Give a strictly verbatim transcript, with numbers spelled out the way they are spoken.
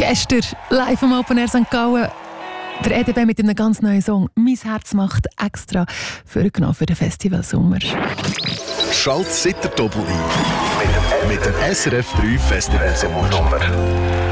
Gestern live am Open Air Sankt Gallen. Der E D B mit einem ganz neuen Song «Mein Herz macht extra» vorgenommen für den Festival Sommer. Schalt sitter Doppel ein mit dem S R F drei Festival Sommer.